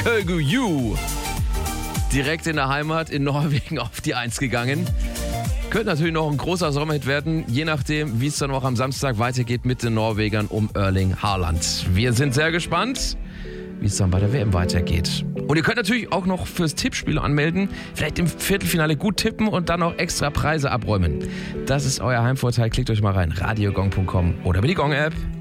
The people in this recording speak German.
Kölgu Ju. Direkt in der Heimat in Norwegen auf die 1 gegangen. Könnte natürlich noch ein großer Sommerhit werden, je nachdem, wie es dann auch am Samstag weitergeht mit den Norwegern um Erling Haaland. Wir sind sehr gespannt, wie es dann bei der WM weitergeht. Und ihr könnt natürlich auch noch fürs Tippspiel anmelden, vielleicht im Viertelfinale gut tippen und dann noch extra Preise abräumen. Das ist euer Heimvorteil. Klickt euch mal rein, radiogong.com oder über die Gong-App.